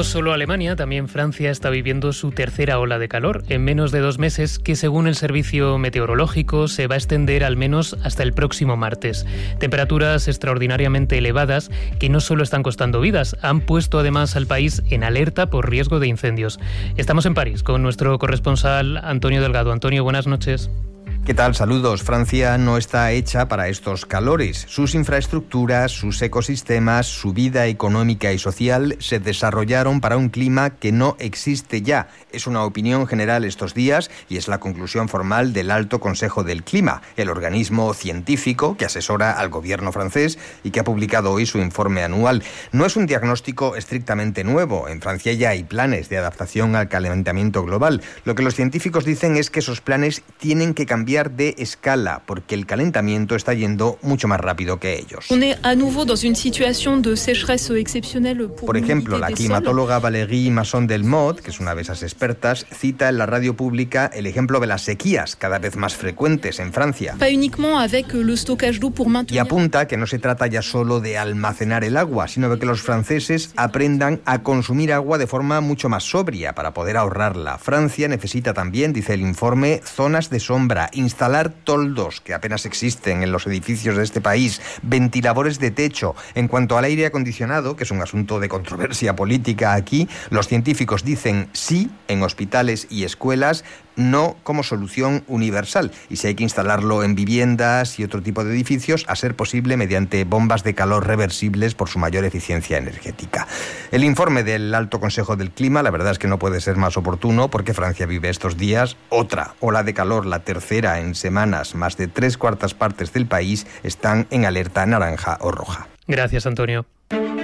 No solo Alemania, también Francia está viviendo su tercera ola de calor en menos de 2 meses, que según el servicio meteorológico se va a extender al menos hasta el próximo martes. Temperaturas extraordinariamente elevadas que no solo están costando vidas, han puesto además al país en alerta por riesgo de incendios. Estamos en París con nuestro corresponsal Antonio Delgado. Antonio, buenas noches. ¿Qué tal? Saludos. Francia no está hecha para estos calores. Sus infraestructuras, sus ecosistemas, su vida económica y social se desarrollaron para un clima que no existe ya. Es una opinión general estos días y es la conclusión formal del Alto Consejo del Clima, el organismo científico que asesora al gobierno francés y que ha publicado hoy su informe anual. No es un diagnóstico estrictamente nuevo. En Francia ya hay planes de adaptación al calentamiento global. Lo que los científicos dicen es que esos planes tienen que cambiar de escala, porque el calentamiento está yendo mucho más rápido que ellos. Por ejemplo, la climatóloga Valérie Masson-Delmotte, que es una de esas expertas, cita en la radio pública el ejemplo de las sequías cada vez más frecuentes en Francia. Y apunta que no se trata ya solo de almacenar el agua, sino de que los franceses aprendan a consumir agua de forma mucho más sobria para poder ahorrarla. Francia necesita también, dice el informe, zonas de sombra, instalar toldos, que apenas existen en los edificios de este país, ventiladores de techo. En cuanto al aire acondicionado, que es un asunto de controversia política aquí, los científicos dicen sí en hospitales y escuelas, no como solución universal. Y si hay que instalarlo en viviendas y otro tipo de edificios, a ser posible mediante bombas de calor reversibles por su mayor eficiencia energética. El informe del Alto Consejo del Clima, la verdad es que no puede ser más oportuno, porque Francia vive estos días otra ola de calor, la tercera en semanas. Más de 3/4 partes del país están en alerta naranja o roja. Gracias, Antonio.